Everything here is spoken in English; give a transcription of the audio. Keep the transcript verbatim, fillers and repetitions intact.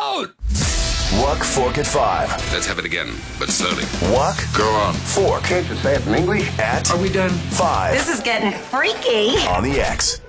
out! Walk Fork at five. Let's have it again, but slowly. Walk. Go on. Fork. Can't you say it in English? At. Are we done? Five. This is getting freaky. On the X.